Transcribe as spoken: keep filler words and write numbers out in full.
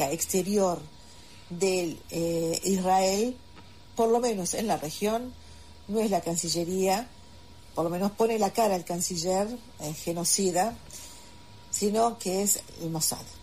política exterior de eh, Israel, por lo menos en la región, no es la Cancillería, por lo menos pone la cara al canciller eh, genocida, sino que es el Mossad.